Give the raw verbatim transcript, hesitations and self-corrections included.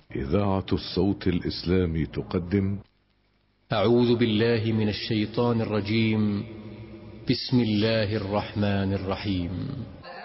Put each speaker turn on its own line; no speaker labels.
إذاعة الصوت الإسلامي تقدم.
أعوذ بالله من الشيطان الرجيم. بسم الله الرحمن الرحيم.